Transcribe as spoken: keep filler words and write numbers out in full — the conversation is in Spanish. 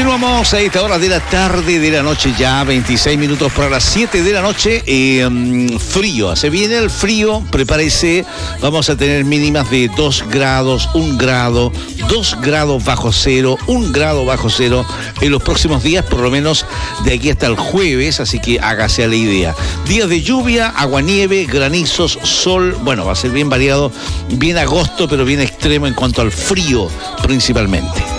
Continuamos a esta hora de la tarde, de la noche ya, veintiséis minutos para las siete de la noche. Eh, um, frío, se viene el frío, prepárese. Vamos a tener mínimas de dos grados, un grado, dos grados bajo cero, un grado bajo cero en los próximos días, por lo menos de aquí hasta el jueves, así que hágase a la idea. Días de lluvia, aguanieve, granizos, sol, bueno, va a ser bien variado, bien agosto, pero bien extremo en cuanto al frío principalmente.